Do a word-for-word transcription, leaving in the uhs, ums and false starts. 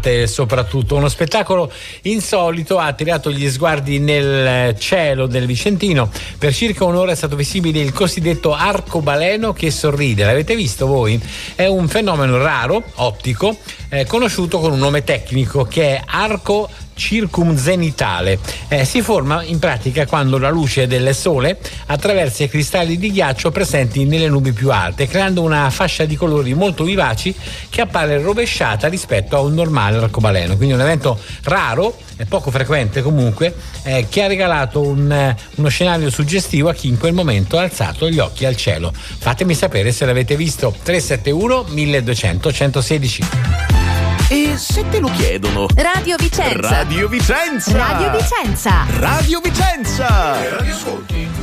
interessante soprattutto. Uno spettacolo insolito ha attirato gli sguardi nel cielo del Vicentino. Per circa un'ora è stato visibile il cosiddetto arcobaleno che sorride. L'avete visto voi? È un fenomeno raro, ottico, eh, conosciuto con un nome tecnico che è arco circumzenitale. Eh, si forma in pratica quando la luce del sole attraversa i cristalli di ghiaccio presenti nelle nubi più alte, creando una fascia di colori molto vivaci che appare rovesciata rispetto a un normale arcobaleno. Quindi un evento raro e poco frequente comunque, eh, che ha regalato un, uno scenario suggestivo a chi in quel momento ha alzato gli occhi al cielo. Fatemi sapere se l'avete visto. Tre sette uno milleduecento centosedici. E se te lo chiedono? Radio Vicenza. Radio Vicenza. Radio Vicenza. Radio Vicenza. Radio ascolti.